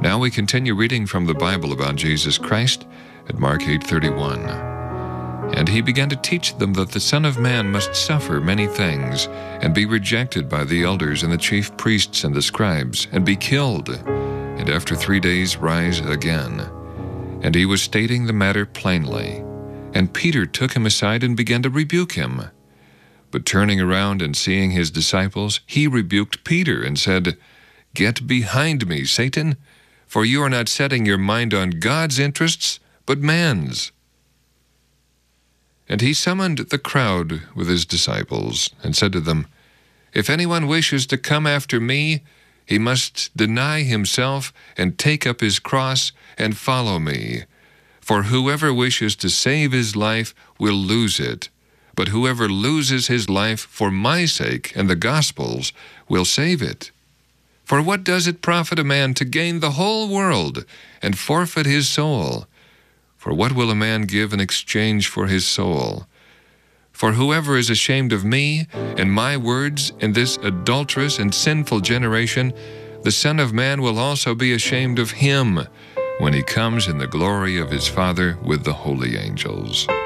Now we continue reading from the Bible about Jesus Christ at Mark 8:31. And he began to teach them that the Son of Man must suffer many things, and be rejected by the elders and the chief priests and the scribes, and be killed, and after 3 days rise again. And he was stating the matter plainly. And Peter took him aside and began to rebuke him. But turning around and seeing his disciples, he rebuked Peter and said, "Get behind me, Satan, for you are not setting your mind on God's interests, but man's." And he summoned the crowd with his disciples, and said to them, "If anyone wishes to come after me, he must deny himself and take up his cross and follow me. For whoever wishes to save his life will lose it, but whoever loses his life for my sake and the gospel's will save it. For what does it profit a man to gain the whole world and forfeit his soul? For what will a man give in exchange for his soul? For whoever is ashamed of me and my words in this adulterous and sinful generation, the Son of Man will also be ashamed of him when he comes in the glory of his Father with the holy angels."